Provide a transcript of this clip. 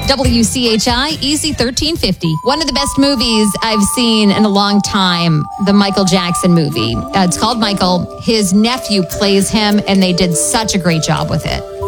WCHI Easy 1350. One of the best movies I've seen in a long time, the Michael Jackson movie. It's called Michael. His nephew plays him, and they did such a great job with it.